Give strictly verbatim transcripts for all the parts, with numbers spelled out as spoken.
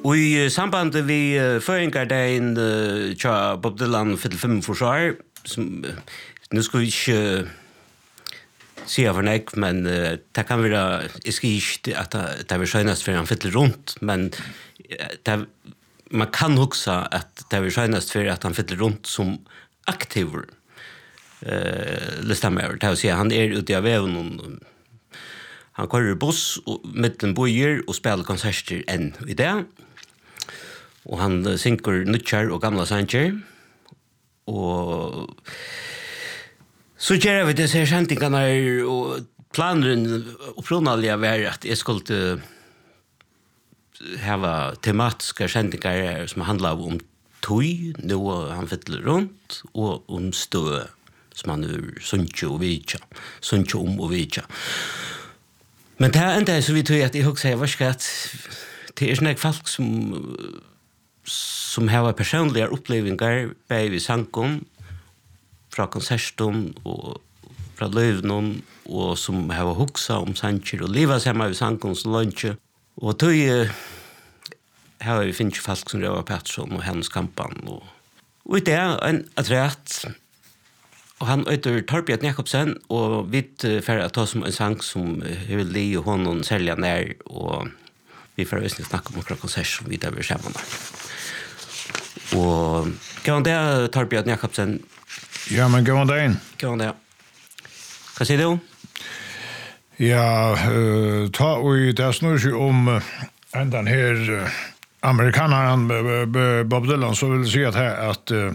Och i samband vi föringar dagen tja Bob Dylan för fem år som nu ska vi inte se av en men det kan vara jag ska inte att det vill skönast för han fyller runt men det, man kan också att det vill skönast för att han fyller runt som aktiv eh listamöver det vill säga han är ute av vägen han kör buss och mitten bojer och spelar konserter än i det. Och han synker nutchar och gamla sanger. Och så gör vi det så säntingarna och planen upprunalia var att jag skulle ha tematiska säntingar som handlar om toy, nu han fyller runt och om stö som han ur suncho och vicha. Suncho om och vicha. Men det är inte så vi tror att jag också säger varska att det är såna folk som som har personliga upplevelser bei vid sankon från konserten och från lövnon och som har huxa om sanger och leva samma vid sankons lunch och då har vi finns folk som Röva Pettersson och hennes kampan och och det är en attract och han heter Torbjörn Jakobsen och vi för att ta som en sång som vill le och honom sälja ner och vi får visst snacka om några konserter som vi där vill samman. Och kan det Torbjörn Jakobsen? Ja, men gå där in. Kan det. Vad säger du? Ja, uh, ta och det snurrar ju om uh, den här uh, amerikanaren uh, Bob Dylan så vill säga att här att uh,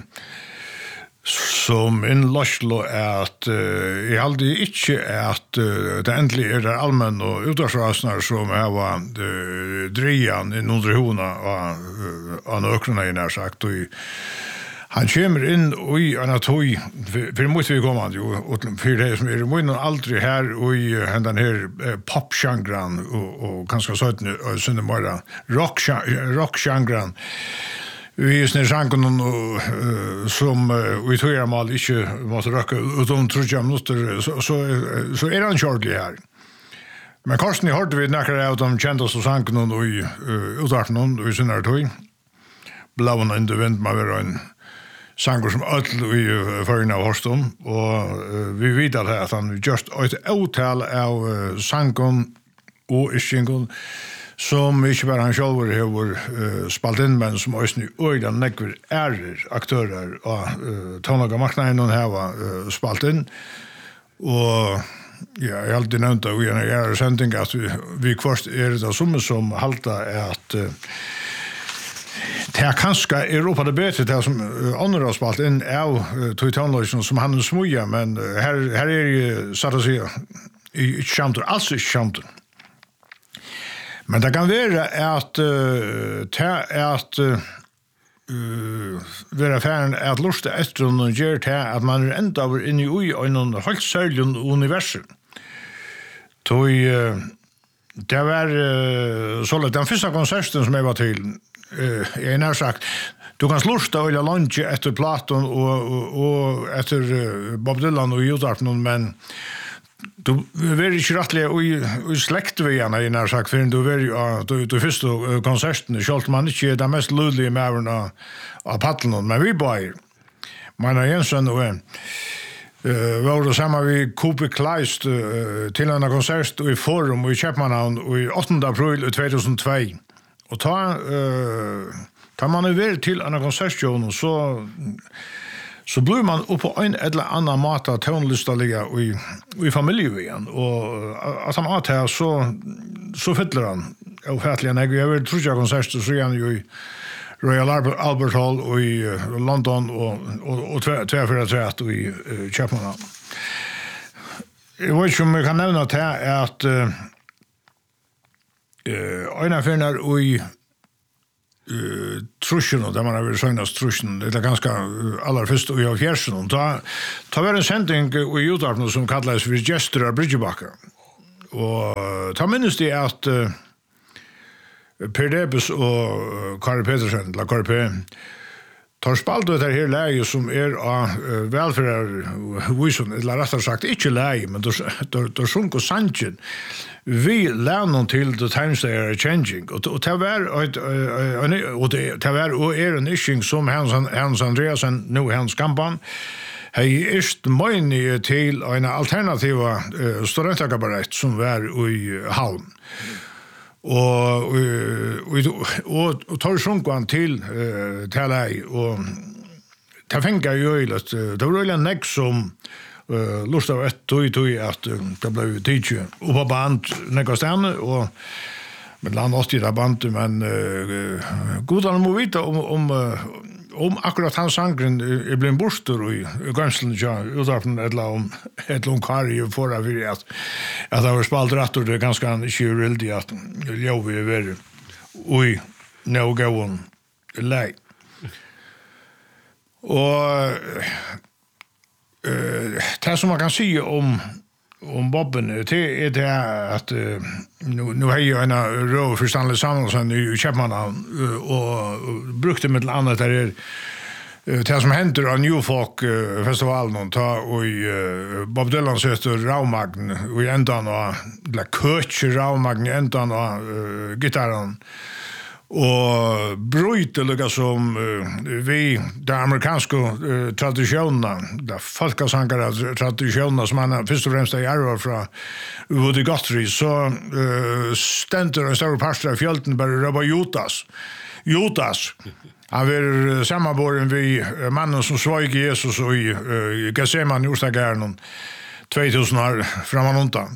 som en laslo är att uh, jag aldrig inte är att uh, det äntligen är det allmän och utdagsrasnar som är vad uh, drian i nordrehona och uh, ökrarna i när sagt och han kommer in i en toy för måste vi komma ju och för det som är det aldrig här och i den här popgenren och och kanske så att sunne morgon rock rockgenren vi är snä sjanken och som vi tror jag mal inte måste rocka utom tror jag minuter så så så är han shortly här. Men Karsten har hört vi några av de kända så sjanken och i utarten och i sunne toy blåna in the wind man var en sanger som öll i förna av Horston och uh, vi vet att han just ett avtal av uh, sangon och iskingon som inte bara han själv har uh, spalt in men som också nu öjdan nekver är aktörer och uh, tonlaga marknaden har uh, spalt in och ja, jag har alltid nämnt att vi är sändning att vi, vi kvart är det som som halta är att uh, det är kanske Europa det bättre det som andra har spalt in av Toyota som han smuja men här här är ju så att säga i chanter alltså chanter. Men det kan vara att det är att vara fan att lusta efter och gör det att man är ända över in i en helt särskild universum. Toy det var så att den första konserten som jag var till eh jag har sagt du kan slusta och lunch efter Platon och och, och efter uh, Bob Dylan och Jodarten men du vill inte rättliga och och släkt vi gärna i när sagt för du vill ju du du första konserten skalt man inte det mest ludliga med av paddeln men vi bara man Jensen och en Uh, var det samma vi Cooper Kleist uh, till en konsert i Forum i Köpenhamn i åttonde april tjugohundratvå. Och ta uh, tar man över till en konsertshow så så blir man upp på en eller annan mata tonlistaliga i i familjen igen och att han att här så så fyller han ofärtligen jag vill tror jag konsert så är han ju i Royal Albert Hall och i London och och och två två för att och i Köpenhamn. Jag vet inte om jag kan nämna att här är att eh en av förna och i Uh, truschen och där man har väl söndast truschen det är ganska uh, allra först och jag fjärsen och ta ta var en sändning i Jodarten som kallades för Gesture av Bridgebacka och uh, ta minns det att uh, Per Debus och uh, Kari Petersen la Kari P tar spalt det här läge som är av uh, välfärd visen, eller rättare sagt inte läge, men då sjunker sanchen. Vi lärner till the times they are changing. Och, och det var och det var och är en issue som Hans, Hans Andreasen nu Hans Kampan hej ist meine till en alternativa uh, studentakabarett som var i Havn. Og og og og tar sjunkan til eh tälai og ta fenga jo at det var jo nek som eh lust av ett tui tui at det blev teacher og på band nekka stemme og med land åt det band men godan må vita om om om akkurat hans sangren är blev borstor i Gränslen ja utifrån eller om ett långt karriär för att vi att att det var spalt rätt och det är ganska skillreldigt att jag vill vara oj no go on late och eh det som man kan säga om om Bobben det är det att nu nu har jag en rå förstående sammanhang i Köpenhamn och brukte med annat där är det som händer av New Folk festivalen och ta och i Bob Dylan söster Raumagn och ändan och la coach Raumagn ändan och gitarren och bryter lika som vi de amerikanska uh, traditionerna de folkasångare traditionerna som man först och främst är arvar från Woody Guthrie så uh, ständer en stor pastor i fjälten bara röba Jotas Jotas han var sammanboren vid mannen som svag Jesus och i uh, Gethsemane i Ostagärnen tvåtusen år framåt.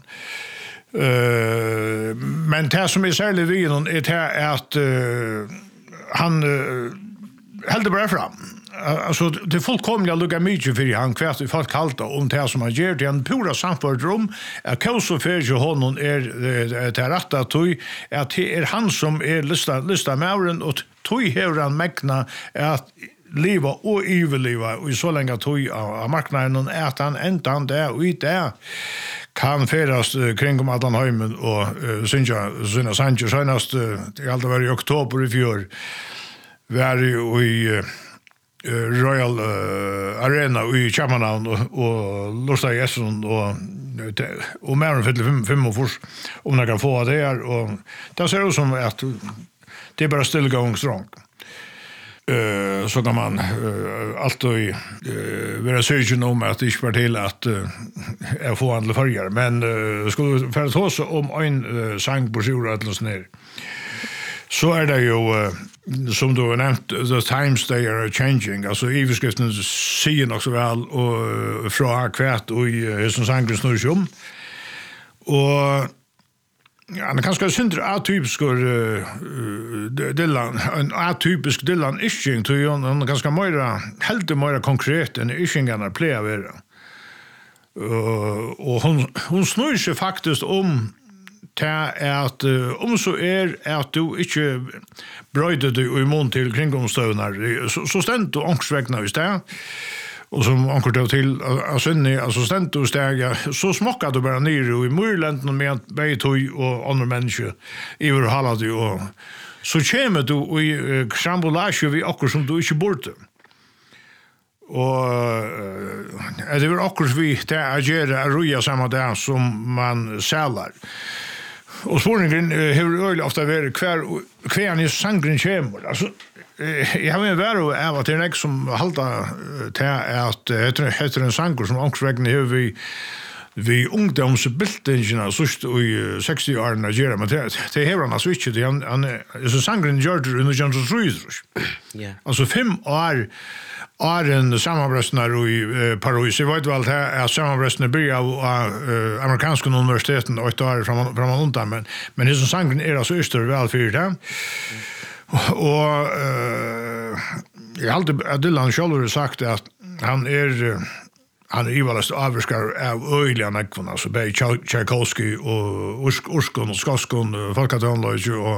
Uh, men det som är särskilt vid honom är det att uh, han uh, hällde bara fram. Alltså det fullkomliga lukar mycket för han kvärt i folk kalta om det som han gör det en pura samfördrum att kauso för honom är det rätta tog att det är han som är lista lista mären och tog hur han mäkna att leva och överleva och i så länge tog av marknaden att han ändan där och ut där kan färdas uh, kring om Allan Heimen och uh, synja sina Sanchez senast uh, det alltid var i oktober i fjör var ju i uh, Royal uh, Arena i Köpenhamn och, och Lusta Jesson och och mer än fem fem och fors om man kan få det här och det ser ut som att det är bara still going strong. Uh, så kan man uh, alltid uh, vara söken om att det inte var till att uh, jag får andra färger. Men uh, skulle för att oss om en uh, sang på sjura eller så ner. Så är det ju uh, som du har nämnt the times they are changing. Alltså överskriften säger också väl och uh, från kvärt och i uh, som sang snurrar om. Och ja, det kanske syns atypisk uh, Dylan, en atypisk Dylan ishing till hon ganska mer helt mer konkret än ishingarna plejer vara. Uh, och hon hon snurrar sig faktiskt om är att uh, om så är att du inte bröjde du i mån till kringomstövnar så, så ständ du ångsvägna just där. Och som ankar då till assynni assistent och stäga så smockar du bara ner i murlanden med bejtoy och andra människor i vår halade och så kommer du i krambolage vi akkur som du inte borde. Och är det väl akkur vi det agera roja samma där som man sällar. Och spåringen hur öl ofta är kvar kvar ni sangren kommer alltså jag har en värre av att det är en som halta till att det heter en sanger som ångsvägna hur vi vi ungdomsbildningarna sust i sextio år Nigeria men det det har han switch det han han är så sangren George i the Johnson Ruiz. Ja. Alltså fem år är en samarbetsnar i Paris. Jag vet väl här är samarbetsnar börjar av amerikanska universiteten och år fram framåt men men det som sangren är alltså öster väl för det. Och uh, jag har alltid Dylan själv har sagt att han är han är ivalast avskar av öjliga nekvarna så bei Tchaikovsky och Urskon och Skaskon folkatonlöj och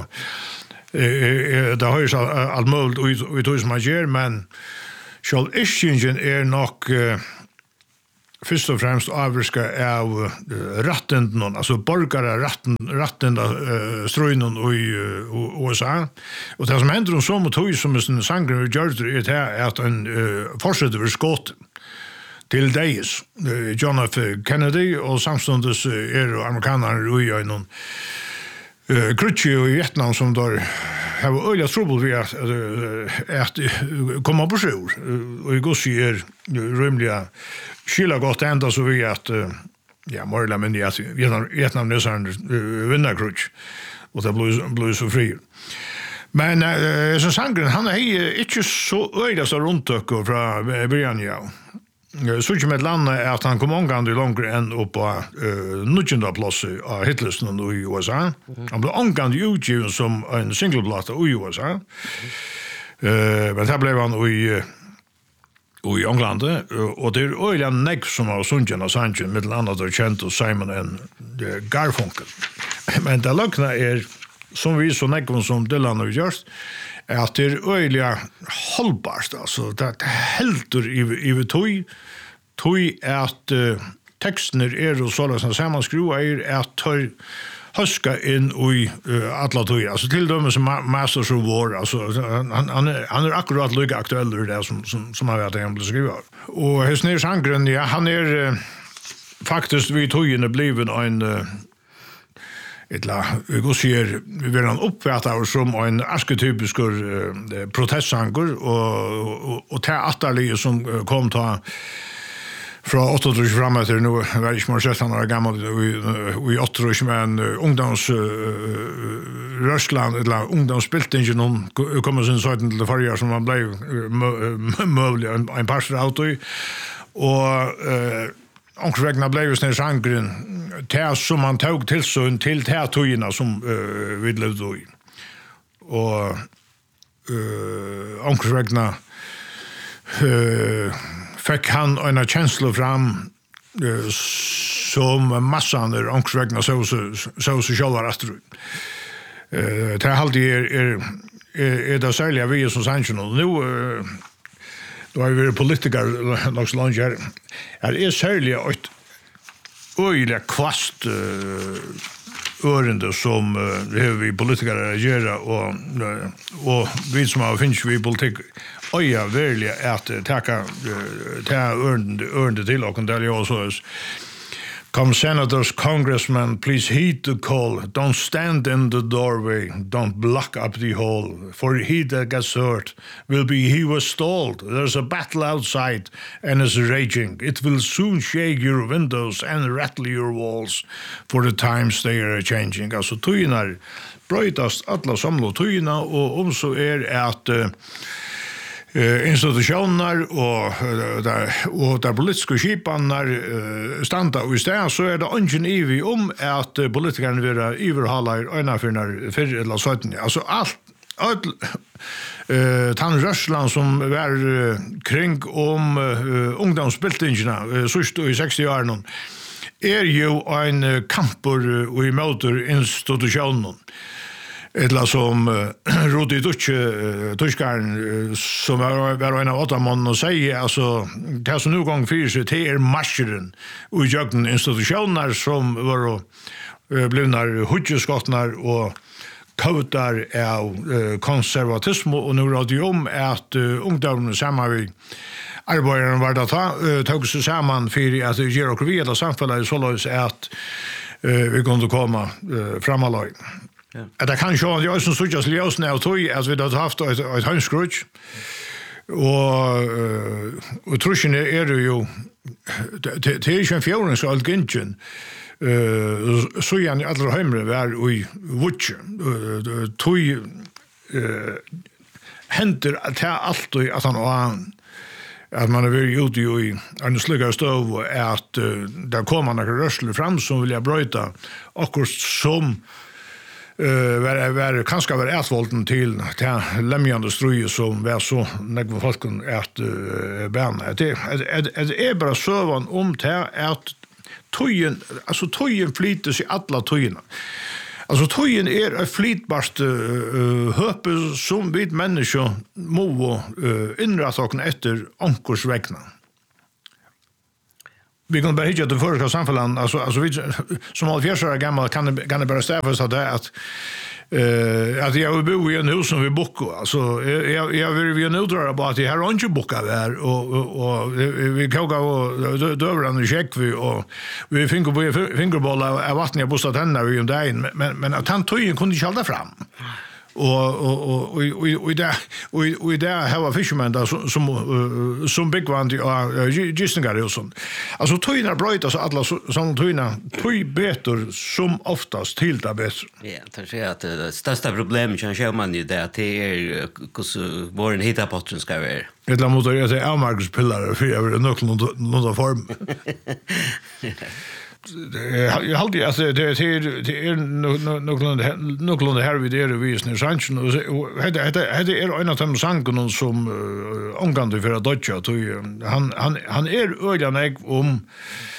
det har ju allt möjligt och i tog som man gör men själv ischingen är nog först och främst avriska av uh, ratten, alltså borgare ratten ratten uh, ströjnon i uh, U S A. Och det som händer om så mot hus som en sangren gör det är att en uh, fortsätter över skott till Days, uh, John F. Kennedy och samstundes uh, är amerikaner i någon uh, Khrushchev i Vietnam som där har öliga trubbel vi att, att, att komma på sjur. Och i Gossi är rymliga skilla gott ända så vi att ja, morla men att Vietnam nästan vinner Khrushchev. Och det blir, blir så fri. Men äh, så sangren, han är inte så öliga så rundtöcker från början, ja. Så inte med landet är att han kom omgående längre än upp på uh, nutjunda plats av hitlisten i U S A. Han blev omgående utgiven som en singleplatta i U S A. Uh, men här blev han i, uh, i England. Uh, och det är öjliga negg som har sunken och sanken, med annat har känt och Simon en uh, Garfunkel. Men det lögna är, som vi så negg som Dylan har gjort, att det är öjliga hållbart. Alltså, det är helter i, i tog. Tog är att uh, texten är och sådana som sammanskruva är att ta höska in i uh, alla tog. Alltså till dem som Masters of War. Alltså, han, han, är, han är akkurat lika aktuell ur det som, som, som han vet att han blir skriva. Och Hesners Sangren, ja, han är uh, faktiskt vid togen blivit en... Uh, Etla, vi går ser vi han uppfattar som en arketypisk uh, protestsanger och och, och teaterlige som uh, kom ta från åttiotre framåt nu var det mer sett han var gammal vi i åttiotre men uh, ungdoms uh, Ryssland eller ungdomsbildningen om kommer sen så till det förra som man blev uh, möjlig en, en pastor auto och uh, Onkregna blev ju snär sangren till som man tog till så till teaterna som uh, vi levde i. Och uh, Onkregna uh, fick han en känsla fram uh, som massan där Onkregna så så så så själva rastru. Eh det alltid är är är det sälja vi som sanction nu uh, då har vi politiker nog så långt här. Är är sälja ett öjliga kvast uh, örende som uh, har vi politiker att göra och, uh, och vi som har finns vi i politik öja verkligen att uh, tacka uh, ta örende, örende till och där jag så come senators, congressmen, please heed the call. Don't stand in the doorway. Don't block up the hall. For he that gets hurt will be he was stalled. There's a battle outside and is raging. It will soon shake your windows and rattle your walls. For the times they are changing. Alltså tygnar bröjtast alla samla tygna och om så är att uh, Uh, institutioner och uh, där och där politiska skipanar uh, standa och istället så är det ingen ivi om att uh, politikerna vill överhålla ena för när för eller så alltså allt all, uh, tan Ryssland som var uh, kring om uh, ungdomsbildningarna uh, sist i sextio-åren är ju en uh, kampur och uh, emot institutionen. Eller som uh, Rudi Dutch, uh, Tuskaren, uh, som var, var en av åtta mån och säger, alltså, det som nu gång fyrir sig till er marscheren och i jögnen institutioner som var uh, blivnar hudgeskottnar och kautar av uh, konservatism och nu rådde ju om att uh, ungdomen samma vi arbetaren var det ta, uh, tog sig samman för att uh, göra och vila samfället så lös att uh, vi kunde komma uh, framalöj. Ja. Det kan ju jag som såg att Leos när tog att vi då haft ett ett hönskrutch och och tror ni är det ju det är ju en fjärde så algingen eh så igen alla hemre var i wutch tog eh händer att allt och att han att man är väldigt ute i en slugga stov och att där kommer några rörsel fram som vill jag bryta och som Uh, var, var, kanske var ätvolten till den lämjande ströje som var så när folken att uh, bärna. Det, det, det är bara sövan om det att tojen, alltså tojen flyter sig alla tojerna. Alltså tojen är ett flytbart uh, höpe som vid människor må uh, inrätta och efter ankorsvägna. vi kan bara hitta det första samfällan alltså alltså vi som halvfjerdsåriga gamla kan det kan det bara stäva så där att eh att jag bor i en hus som vi bokar alltså jag jag vill vi nu dra på att det här inte bokar där och och vi kokar och dövran och check vi och vi finger på fingerbollar av vatten jag bostad henne vi om dagen men men att han tog ju kunde inte hålla fram och och och och och där och och där har fisherman där som som som big one och Gistingar och sånt. Alltså tojna bröta så alla som tojna toj bättre som oftast till det bättre. Ja, det är att det största problemet kan jag man ju det att det är hur våren hitta potten ska vara. Det la motor jag säger avmarkspillare för jag vill nog någon form. Jag hade alltså det är det är nog nog nog här vid det visning sanchen och hade hade hade är en av de sankarna som omgående för att dodge han han han är öjlanägg om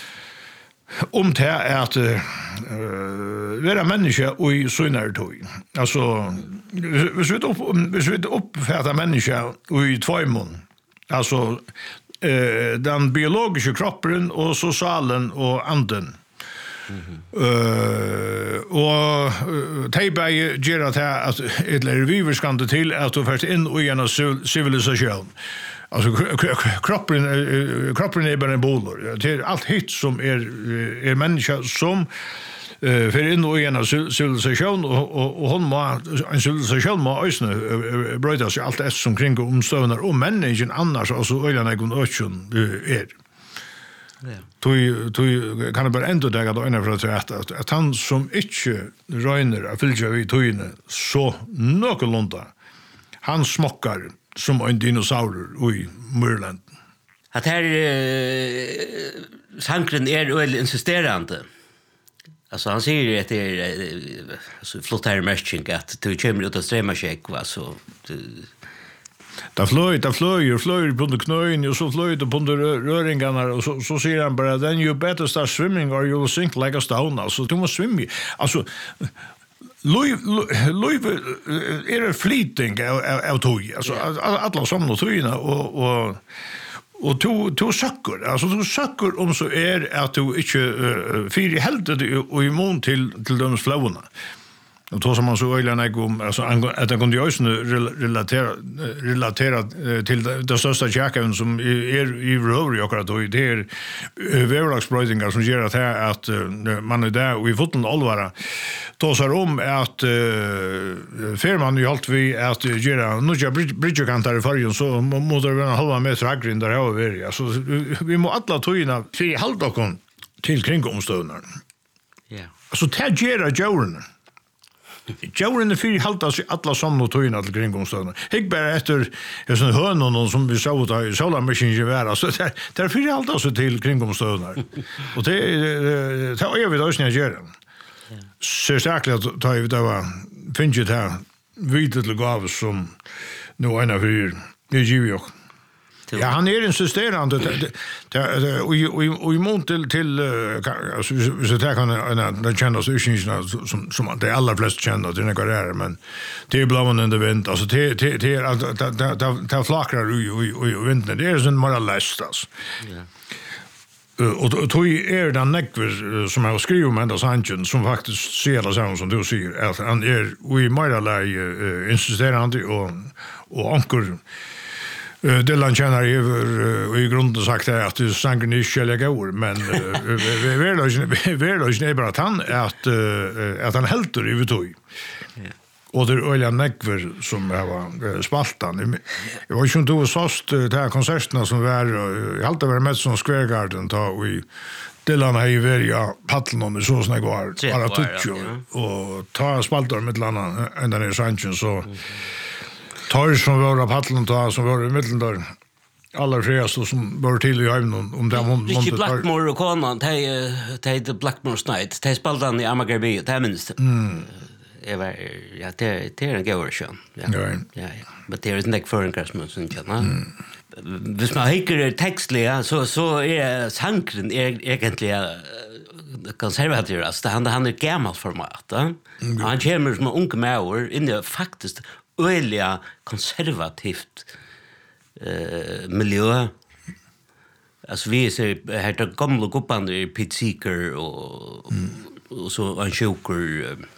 om det är att uh, vara människa och i synare tog. Alltså hvis vi upp hvis vi uppfattar människa och i två mån. Alltså eh den biologiska kroppen och socialen och anden. Mhm. Eh och tejba ger att att eller vi vill skanda till att du först in och en civilisation. Alltså kroppen kroppen är bara en boll. Det är allt hit som är är människa som eh för in och en civilisation och och och hon må en civilisation må ösna bröta sig allt är som kring omstövnar och människan annars alltså öjlan är gon öchen är. Ja. Du du kan bara ändå där då innan för att säga att att han som inte röner att fylla vid tojne så någorlunda han smockar som en dinosaur i Myrland. Att här eh, sankren är väl insisterande. Alltså han säger att det är alltså flott här matching att du kommer ut att strömma check va så där flöj där flöj flöj på den knön och så flöj det på de röringarna och så så säger han bara then you better start swimming or you'll sink like a stone alltså du måste svimma alltså Louis Louis är det fleeting av tog alltså alla som och tryna och och och to to sucker alltså to sucker om så är att du inte uh, för helt och immun till till de flowna. Och då som man så öjlan är om alltså att det kunde ju också relatera relatera till det största jackan som är i Rover och att det är överlagsbrödingar som gör att här att man är där och i foten allvara då så om att firman ju allt vi att göra några bridgekantar i färgen så måste det vara en halva meter agrin där har vi alltså vi må alla tojna för halvdokon till kringomstövnar. Ja. Så tagera jorden. Jorden är för halta sig alla som och tojna till kringomstövnar. Hick bara efter en sån hön någon som vi såg där i solar machine gevär så där där för halta sig till kringomstövnar. Och det det är vi då snä gör. Så säkert att ta vi då finns det här vitet till gav som nu en av er är ju ja, han är insisterande och och i mån till till alltså så där kan den kännas ursnysna som som de allra flesta känner det är det men det är blåen in the wind alltså det det det är det flakrar och och vinden det är sån mer läst alltså. Ja. Och tog är den neckver som har skrivit med Anders Hansen som faktiskt ser det så som du säger att han är vi mer läge insisterande och och ankor det land känner över i grunden sagt att det sanken är skälliga ord men vi är vi är bara att han att att han helter i vitoj. Och det är öliga neckver som var spaltan. Jag var ju inte såst det här konserterna som var jag har alltid varit med som Square Garden ta och i Dylan har ju varit paddeln med så snägg var bara tutcho och ta spaltar med landa ända ner i Sanchen så tar som var paddeln ta som var i mitten där alla fräs som var till i hemmen om det man måste Blackmore och Conan det det Blackmore Night det spaltan i Amagerby det minst. Mm. Ever ja det det är en gårdsjön. Ja. Ja, ja. Men det är inte neck för en Christmas inte va. Hvis man hickar textliga så så är sankren egentligen konservativast. Han han är gammalt format. Mm. Han kommer som ung människor in det faktiskt öliga konservativt eh miljö. alltså vi ser här de gamla gubbarna är Pete Seeger och mm. och så en sjuker